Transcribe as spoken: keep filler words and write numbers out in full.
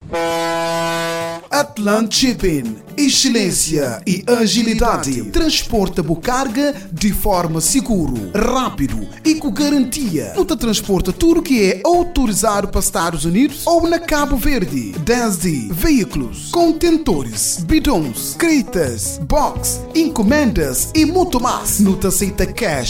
Atlant Shipping, excelência e agilidade. Transporta a carga de forma seguro, rápido e com garantia. Não te transporta tudo que é autorizado para Estados Unidos ou na Cabo Verde. Desde veículos, contentores, bidões, creitas, box, encomendas e muito mais. Não te aceita cash